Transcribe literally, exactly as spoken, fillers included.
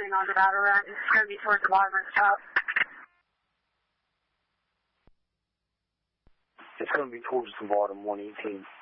heading onto Battle Run. It's going to be towards the bottom of the top. It's going to be towards the bottom, one eighteen.